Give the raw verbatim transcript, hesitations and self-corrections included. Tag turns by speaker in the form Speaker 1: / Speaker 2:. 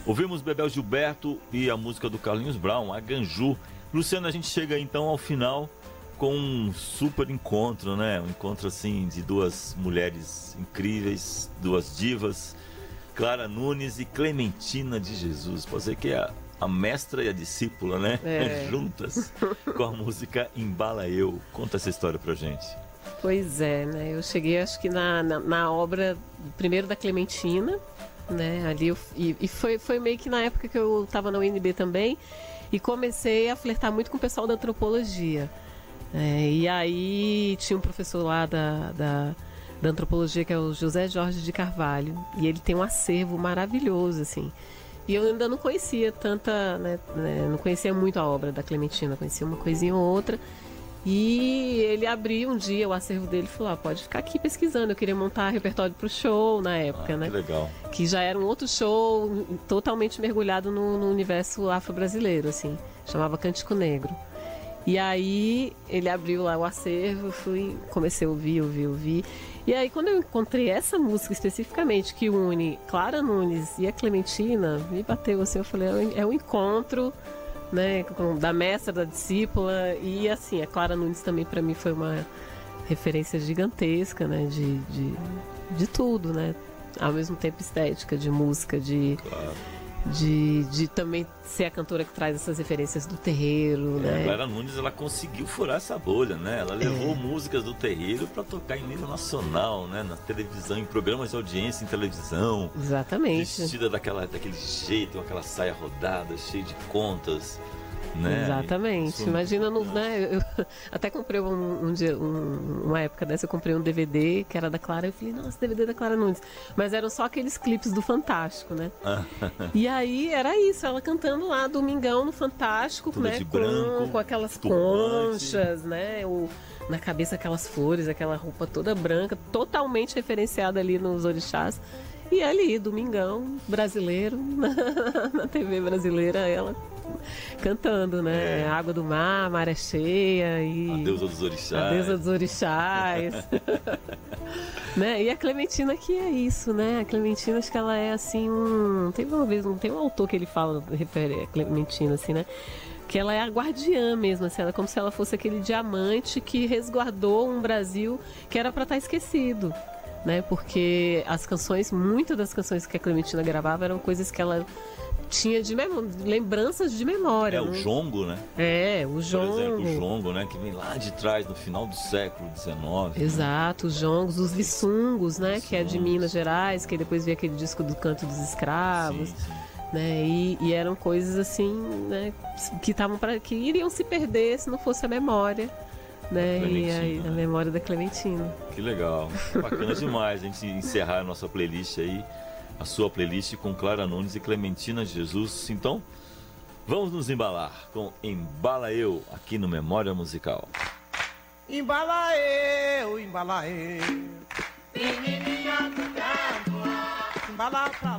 Speaker 1: Ouvimos Bebel Gilberto e a música do Carlinhos Brown, a Ganju. Luciano, a gente chega então ao final com um super encontro, né? Um encontro assim de duas mulheres incríveis, duas divas, Clara Nunes e Clementina de Jesus. Pode ser que é a, a mestra e a discípula, né? É. Juntas com a música Embala Eu. Conta essa história pra gente.
Speaker 2: Pois é, né? Eu cheguei acho que na, na, na obra primeiro da Clementina, né? Ali eu, e, e foi, foi meio que na época que eu estava na U N B também e comecei a flertar muito com o pessoal da antropologia. É, e aí tinha um professor lá da, da, da antropologia que é o José Jorge de Carvalho e ele tem um acervo maravilhoso, assim. E eu ainda não conhecia tanta, né, né, não conhecia muito a obra da Clementina, conhecia uma coisinha ou outra. E ele abriu um dia o acervo dele e falou, ah, pode ficar aqui pesquisando. Eu queria montar repertório pro show na época,
Speaker 1: ah,
Speaker 2: né?
Speaker 1: Que legal.
Speaker 2: Que já era um outro show totalmente mergulhado no, no universo afro-brasileiro, assim. Chamava Cântico Negro. E aí ele abriu lá o acervo, fui, comecei a ouvir, ouvir, ouvir. E aí quando eu encontrei essa música especificamente, que une Clara Nunes e a Clementina, me bateu assim, eu falei, é um encontro, né, da mestra, da discípula. E assim, a Clara Nunes também para mim foi uma referência gigantesca, né, de, de, de tudo, né, ao mesmo tempo estética, de música, de...
Speaker 1: Claro.
Speaker 2: De, de também ser a cantora que traz essas referências do terreiro,
Speaker 1: é,
Speaker 2: né?
Speaker 1: A Clara Nunes, ela conseguiu furar essa bolha, né? Ela levou é. músicas do terreiro para tocar em nível nacional, né? Na televisão, em programas de audiência em televisão.
Speaker 2: Exatamente.
Speaker 1: Vestida daquela, daquele jeito, com aquela saia rodada, cheia de contas, né?
Speaker 2: Exatamente. Imagina, no, né? Eu até comprei um, um dia, um, uma época dessa, eu comprei um D V D que era da Clara. Eu falei, nossa, D V D da Clara Nunes. Mas eram só aqueles clipes do Fantástico, né? E aí era isso, ela cantando lá Domingão no Fantástico,
Speaker 1: tudo
Speaker 2: né?
Speaker 1: De
Speaker 2: com,
Speaker 1: branco,
Speaker 2: com aquelas
Speaker 1: turbante.
Speaker 2: conchas, né? O, na cabeça aquelas flores, aquela roupa toda branca, totalmente referenciada ali nos orixás. E ali, Domingão, brasileiro, na, na T V brasileira, ela cantando, né? É. Água do mar, maré cheia e...
Speaker 1: A deusa dos orixás.
Speaker 2: A deusa dos orixás. Né? E a Clementina que é isso, né? A Clementina, acho que ela é assim um... Teve uma vez, tem um autor que ele fala, refere a Clementina, assim, né? Que ela é a guardiã mesmo, assim, ela é como se ela fosse aquele diamante que resguardou um Brasil que era para estar esquecido. Né? Porque as canções, muitas das canções que a Clementina gravava eram coisas que ela tinha de memória, lembranças de memória.
Speaker 1: É,
Speaker 2: né?
Speaker 1: o jongo, né?
Speaker 2: É, o jongo.
Speaker 1: Por exemplo, o jongo, né? Que vem lá de trás, no final do século dezenove.
Speaker 2: Exato, né? Os jongos, os viçungos, né? Viçungos. Que é de Minas Gerais, que depois veio aquele disco do Canto dos Escravos. Sim, sim. Né? E, e eram coisas assim, né? Que, tavam pra, que iriam se perder se não fosse a memória. Né? E aí, a memória da Clementina.
Speaker 1: Que legal, bacana demais a gente encerrar a nossa playlist aí, a sua playlist com Clara Nunes e Clementina de Jesus. Então, vamos nos embalar com Embala Eu, aqui no Memória Musical.
Speaker 3: Embala eu, embala eu, menininha do campo, embala pra